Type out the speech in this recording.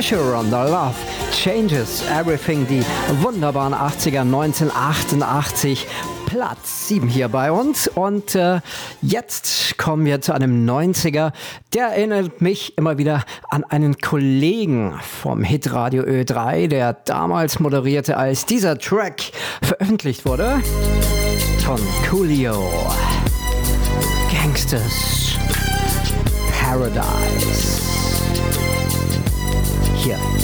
Fisher on the Love Changes Everything, die wunderbaren 80er, 1988, Platz 7 hier bei uns. Und jetzt kommen wir zu einem 90er, der erinnert mich immer wieder an einen Kollegen vom Hitradio Ö3, der damals moderierte, als dieser Track veröffentlicht wurde, von Coolio. Gangsters Paradise. Hier